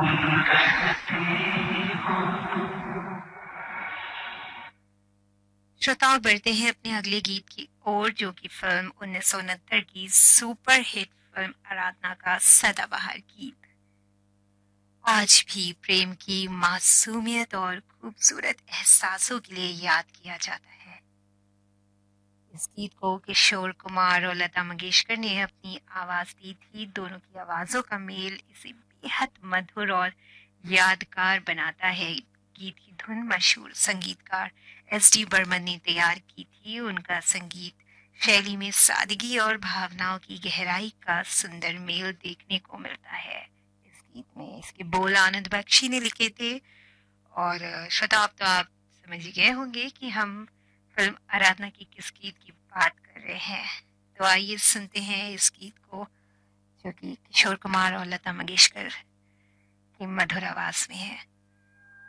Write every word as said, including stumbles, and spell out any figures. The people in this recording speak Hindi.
श्रोताओं, बढ़ते हैं अपने अगले गीत की ओर, जो कि फिल्म उन्नीस सौ उनहत्तर की सुपर हिट फिल्म आराधना का सदाबहार गीत। आज भी प्रेम की मासूमियत और खूबसूरत एहसासों के लिए याद किया जाता है। इस गीत को किशोर कुमार और लता मंगेशकर ने अपनी आवाज दी थी। दोनों की आवाजों का मेल इसे बेहद मधुर और यादगार बनाता है। गीत की धुन मशहूर संगीतकार एस डी बर्मन ने तैयार की थी। उनका संगीत शैली में सादगी और भावनाओं की गहराई का सुंदर मेल देखने को मिलता है। इस गीत में इसके बोल आनंद बख्शी ने लिखे थे। और श्रोता, आप तो आप समझ ही गए होंगे कि हम फिल्म आराधना की किस गीत की बात कर रहे हैं। तो आइए सुनते हैं इस गीत को, जो कि किशोर कुमार और लता मंगेशकर की मधुर आवाज में है।